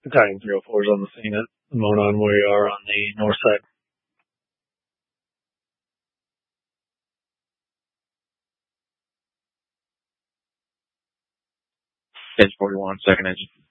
Battalion 304 is on the scene at Monon. We are on the north side. 1041, second engine.